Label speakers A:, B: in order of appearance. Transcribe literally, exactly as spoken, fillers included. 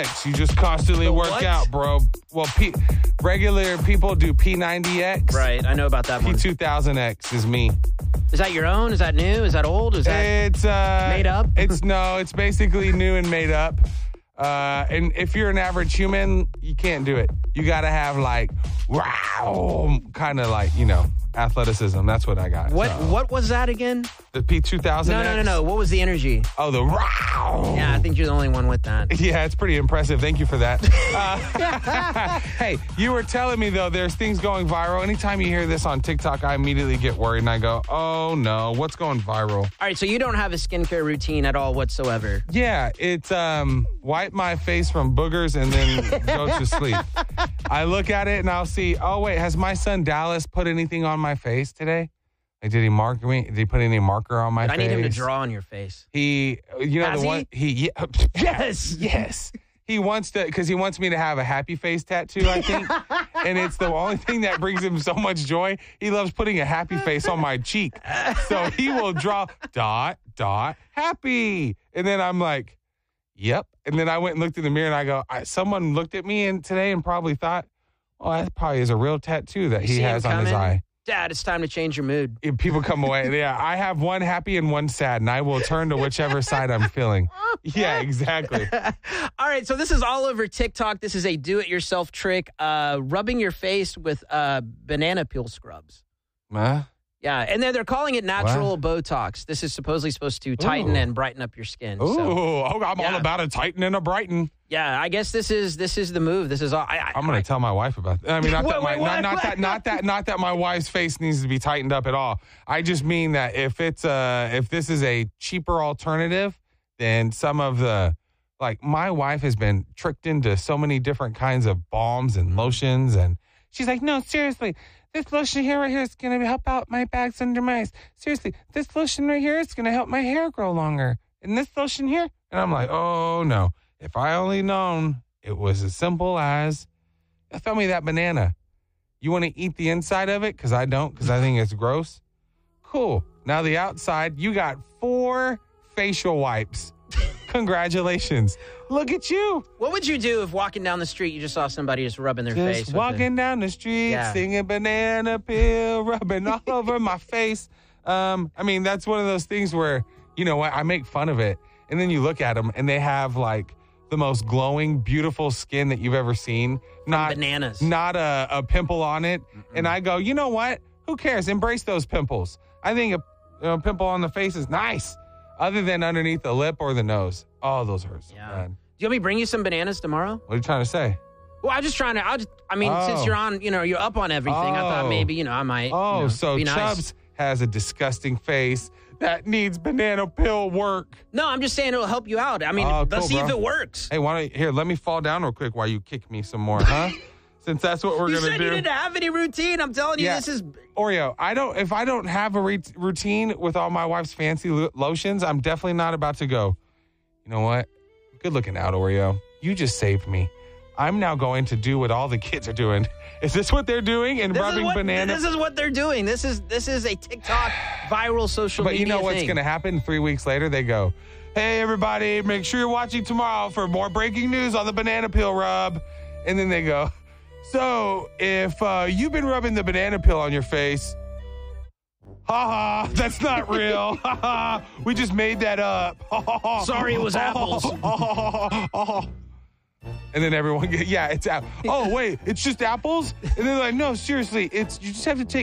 A: You just constantly
B: The
A: work
B: what?
A: out, bro. Well, P- regular people do P ninety X.
B: Right, I know about that
A: P
B: one.
A: two thousand X is me.
B: Is that your own? Is that new? Is that old? Is that
A: It's uh,
B: made up?
A: It's no, it's basically new and made up. Uh, and if you're an average human, you can't do it. You got to have like, wow, kind of like, you know, athleticism. That's what I got.
B: what?
A: So,
B: What was that again?
A: the P two thousand
B: No,
A: X?
B: no, no, no. What was the energy?
A: Oh, the wow.
B: Yeah, I think you're the only one with that.
A: Yeah, it's pretty impressive. Thank you for that. Uh, hey, you were telling me, though, there's things going viral. Anytime you hear this on TikTok, I immediately get worried and I go, oh, no, what's going viral?
B: All right, so you don't have a skincare routine at all whatsoever.
A: Yeah, it's um, wipe my face from boogers and then go to sleep. I look at it and I'll see, oh, wait, has my son Dallas put anything on my face today? Like, did he mark me? Did he put any marker on my
B: But I
A: face?
B: need him to draw on your face.
A: He, you know,
B: Has
A: the
B: he?
A: one, he, yeah, yes, yes. He wants to, because he wants me to have a happy face tattoo, I think. And it's the only thing that brings him so much joy. He loves putting a happy face on my cheek. So he will draw dot, dot, happy. And then I'm like, yep. And then I went and looked in the mirror and I go, I, someone looked at me and today and probably thought, oh, that probably is a real tattoo that
B: You
A: he
B: see him
A: has on his
B: coming?
A: eye.
B: Dad, it's time to change your mood.
A: If people come away, yeah, I have one happy and one sad, and I will turn to whichever side I'm feeling. Yeah, exactly.
B: All right, so this is all over TikTok. This is a do-it-yourself trick, uh, rubbing your face with uh, banana peel scrubs.
A: Huh?
B: Yeah, and then they're calling it natural Botox. This is supposedly supposed to tighten
A: Ooh.
B: and brighten up your skin.
A: Ooh,
B: So,
A: oh, I'm
B: Yeah.
A: all about a tighten and a brighten.
B: yeah, I guess this is this is the move. This is all. I, I,
A: I'm going
B: I-
A: to tell my wife about that. I mean, not
B: Wait,
A: that my,
B: wait, what?
A: not, not that not that not that my wife's face needs to be tightened up at all. I just mean that if it's uh if this is a cheaper alternative than some of the, like, my wife has been tricked into so many different kinds of balms and lotions, and she's like, no, seriously. This lotion here right here is going to help out my bags under my eyes. Seriously, this lotion right here is going to help my hair grow longer. And this lotion here. And I'm like, oh, no. If I only known it was as simple as, throw me that banana. You want to eat the inside of it? Because I don't, because I think it's gross. Cool. Now the outside, you got four facial wipes. Congratulations. Look at you.
B: What would you do if walking down the street you just saw somebody just rubbing their face?
A: Just
B: with
A: walking
B: it?
A: down the street,
B: Yeah.
A: singing banana peel, rubbing all over my face. Um, I mean, that's one of those things where, you know what, I make fun of it. And then you look at them and they have like the most glowing, beautiful skin that you've ever seen. Not
B: bananas.
A: Not a, a pimple on it. Mm-mm. And I go, you know what? Who cares? Embrace those pimples. I think a you know, pimple on the face is nice. Other than underneath the lip or the nose. Oh, those hurt so
B: Yeah.
A: bad.
B: Do you want me to bring you some bananas tomorrow?
A: What are you trying to say?
B: Well, I'm just trying to. I'll just, I mean,
A: Oh.
B: since you're on, you know, you're up on everything. I thought
A: Oh.
B: maybe, you know, I might.
A: Oh,
B: you know,
A: so
B: be nice.
A: Chubbs has a disgusting face that needs banana peel work.
B: No, I'm just saying it'll help you out. I mean,
A: Oh,
B: let's
A: cool,
B: see
A: bro.
B: if it works.
A: Hey, why don't here? Let me fall down real quick while you kick me some more, huh? Since that's what we're
B: You
A: gonna
B: said
A: do.
B: you didn't have any routine. I'm telling you,
A: Yeah.
B: this is.
A: Oreo, I don't. If I don't have a re- routine with all my wife's fancy lo- lotions, I'm definitely not about to go. You know what? Good looking out, Oreo. You just saved me. I'm now going to do what all the kids are doing. Is this what they're doing? And
B: This
A: rubbing
B: is what,
A: banana?
B: This is what they're doing. This is this is a TikTok viral social
A: But
B: media
A: you know what's
B: thing.
A: going to happen? Three weeks later, they go, hey, everybody, make sure you're watching tomorrow for more breaking news on the banana peel rub. And then they go, so if uh, you've been rubbing the banana peel on your face, ha ha, that's not real. Ha ha, we just made that up.
B: Sorry, it was apples.
A: And then everyone, get, yeah, it's apples. Oh, wait, it's just apples? And they're like, no, seriously, it's you just have to take